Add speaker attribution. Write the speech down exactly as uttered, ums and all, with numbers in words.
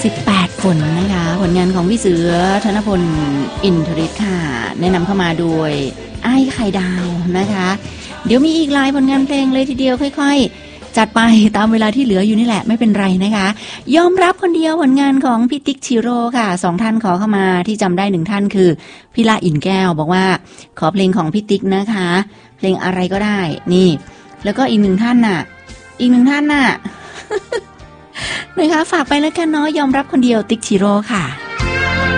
Speaker 1: สิบแปดฝนนะคะผลงานของพี่เสือธนพลอินทริศค่ะแนะนำเข้ามาโดยไอ้ไข่ดาวนะคะเดี๋ยวมีอีกหลายผลงานเพลงเลยทีเดียวค่อยๆจัดไปตามเวลาที่เหลืออยู่นี่แหละไม่เป็นไรนะคะยอมรับคนเดียวผลงานของพี่ติ๊กชิโร่ค่ะสองท่านขอเข้ามาที่จำได้หนึ่งท่านคือพี่ละอินแก้วบอกว่าขอเพลงของพี่ติ๊กนะคะเพลงอะไรก็ได้นี่แล้วก็อีกหนึ่งท่านน่ะอีกหนึ่งท่านน่ะนะคะฝากไปแล้วกันเนาะยอมรับคนเดียวติ๊กชิโร่ค่ะ